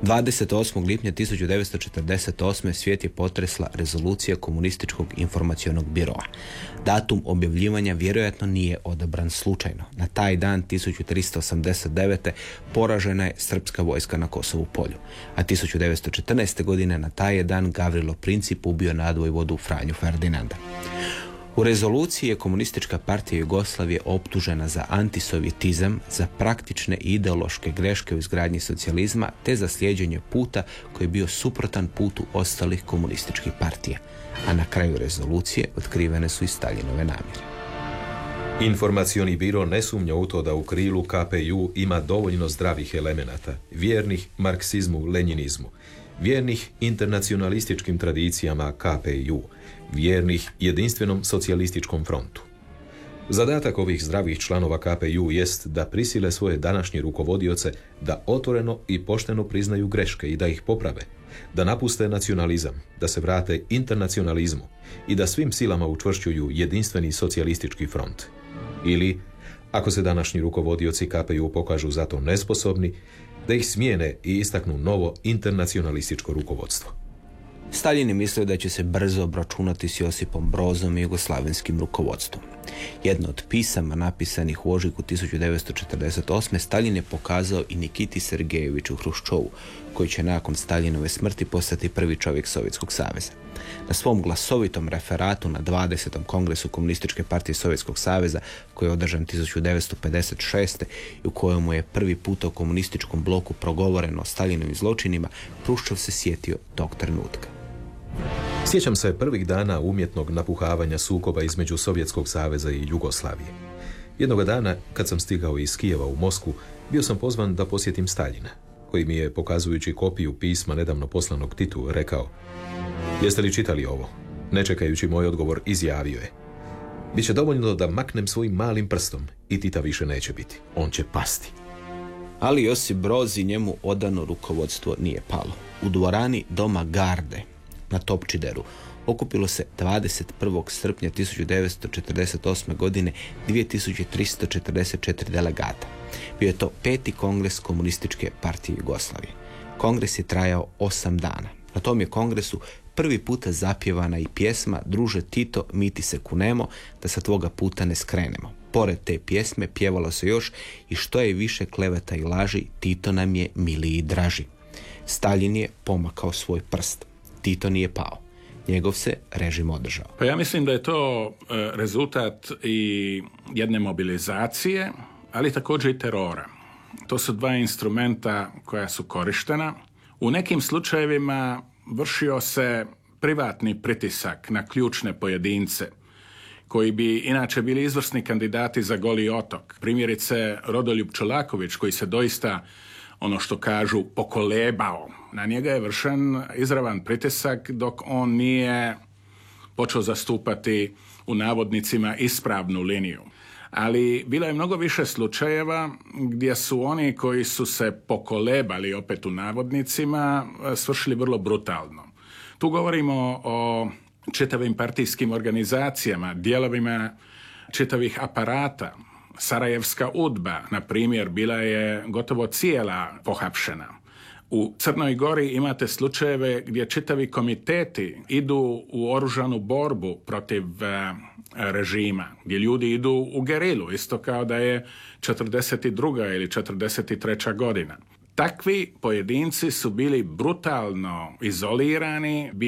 28. lipnja 1948. svijet je potresla rezolucija Komunističkog informacionog biroa. Datum objavljivanja vjerojatno nije odabran slučajno. Na taj dan 1389. poražena je srpska vojska na Kosovu polju. A 1914. godine na taj je dan Gavrilo Princip ubio nadvojvodu Franju Ferdinanda. U rezoluciji je Komunistička partija Jugoslavije optužena za antisovjetizam, za praktične i ideološke greške u izgradnji socijalizma te za slijeđenje puta koji je bio suprotan putu ostalih komunističkih partija. A na kraju rezolucije otkrivene su i Staljinove namjere. Informacioni biro ne sumnja u to da u krilu KPJ ima dovoljno zdravih elemenata, vjernih marksizmu, lenjinizmu, vjernih internacionalističkim tradicijama KPJ, vjernih jedinstvenom socijalističkom frontu. Zadatak ovih zdravih članova KPJ jest da prisile svoje današnje rukovodioce da otvoreno i pošteno priznaju greške i da ih poprave, da napuste nacionalizam, da se vrate internacionalizmu i da svim silama učvršćuju jedinstveni socijalistički front. Ili, ako se današnji rukovodioci KPJ pokažu za to nesposobni, da ih smijene i istaknu novo internacionalističko rukovodstvo. Staljin je mislio da će se brzo obračunati s Josipom Brozom i jugoslavenskim rukovodstvom. Jedno od pisama napisanih u ožujku 1948. Staljin je pokazao i Nikiti Sergejeviću Hruščovu, koji će nakon Staljinove smrti postati prvi čovjek Sovjetskog saveza. Na svom glasovitom referatu na 20. kongresu Komunističke partije Sovjetskog saveza, koji je održan 1956. i u kojemu je prvi put o komunističkom bloku progovoreno o Staljinovim zločinima, Hruščov se sjetio tog trenutka. Sjećam se prvih dana umjetnog napuhavanja sukoba između Sovjetskog saveza i Jugoslavije. Jednoga dana, kad sam stigao iz Kijeva u Moskvu, bio sam pozvan da posjetim Staljina, koji mi je, pokazujući kopiju pisma nedavno poslanog Titu, rekao: "Jeste li čitali ovo?" Ne čekajući moj odgovor, izjavio je: "Biće dovoljno da maknem svojim malim prstom i Tita više neće biti. On će pasti." Ali Josip Broz i njemu odano rukovodstvo nije palo. U dvorani Doma Garde na Topčideru okupilo se 21. srpnja 1948. godine 2344 delegata. Bio je to 5. kongres Komunističke partije Jugoslavije. Kongres je trajao 8 dana. Na tom je kongresu prvi puta zapjevana i pjesma "Druže Tito, mi ti se kunemo, da sa tvoga puta ne skrenemo". Pored te pjesme pjevalo se još i "Što je više kleveta i laži, Tito nam je miliji i draži". Staljin je pomakao svoj prst. Tito nije pao. Njegov se režim održao. Pa ja mislim da je to rezultat i jedne mobilizacije, ali također i terora. To su dva instrumenta koja su korištena. U nekim slučajevima vršio se privatni pritisak na ključne pojedince koji bi inače bili izvrsni kandidati za Goli otok. Primjerice Rodoljub Čolaković, koji se doista, ono što kažu, pokolebao. Na njega je vršen izravan pritisak dok on nije počeo zastupati, u navodnicima, ispravnu liniju. Ali bilo je mnogo više slučajeva gdje su oni koji su se pokolebali, opet u navodnicima, svršili vrlo brutalno. Tu govorimo o čitavim partijskim organizacijama, dijelovima čitavih aparata. Sarajevska UDBA, na primjer, bila je gotovo cijela pohapšena. U Crnoj Gori imate slučajeve gdje čitavi komiteti idu u oružanu borbu protiv režima, gdje ljudi idu u gerilu, isto kao da je 42. ili 43. godina. Takvi pojedinci su bili brutalno izolirani,